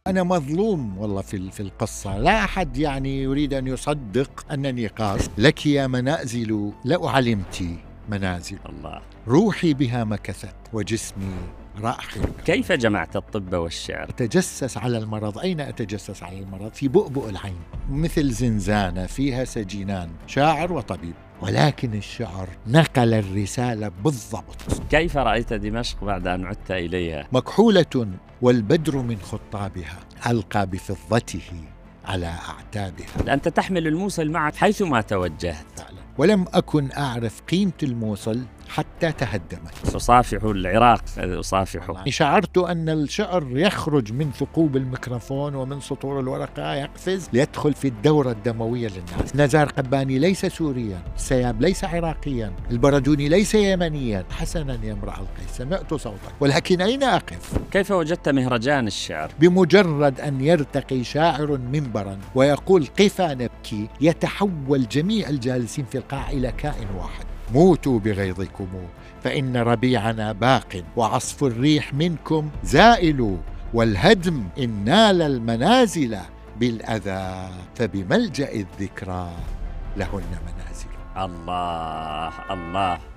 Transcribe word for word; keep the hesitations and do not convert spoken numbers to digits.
أنا مظلوم والله في في القصة، لا أحد يعني يريد أن يصدق أنني قاص. لك يا منازل لو علمت منازل الله، روحي بها مكثت وجسمي راح. كيف جمعت الطب والشعر؟ أتجسس على المرض. أين أتجسس على المرض؟ في بؤبؤ العين، مثل زنزانة فيها سجينان، شاعر وطبيب، ولكن الشعر نقل الرسالة بالضبط. كيف رأيت دمشق بعد أن عدت إليها؟ مكحولة والبدر من خطابها ألقى بفضته على أعتابها. أنت تحمل الموصل معك حيثما توجهت فعلا. ولم أكن أعرف قيمة الموصل حتى تهدمت. تصافح العراق، أصافحه. شعرت أن الشعر يخرج من ثقوب الميكروفون ومن سطور الورقة، يقفز ليدخل في الدورة الدموية للناس. نزار قباني ليس سوريا، السياب ليس عراقيا، البردوني ليس يمنيا. حسنا يا امرأ القيس، سمعت صوتك، ولكن أين أقف؟ كيف وجدت مهرجان الشعر؟ بمجرد أن يرتقي شاعر منبرا ويقول قفا نبكي، يتحول جميع الجالسين في القاعة إلى كائن واحد. موتوا بغيظكم فإن ربيعنا باق، وعصف الريح منكم زائل، والهدم إن نال المنازل بالأذى، فبملجأ الذكرى لهن منازل. الله الله.